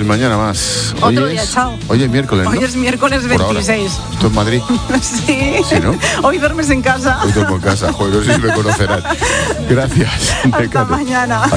mañana más. Otro día, chao. Hoy es miércoles, ¿no? Hoy es miércoles 26. ¿Esto es Madrid? Sí. Sí, ¿no? Hoy duermes en casa. Hoy duermo en casa. Joder, no sé si me conocerán. Gracias. Hasta mañana.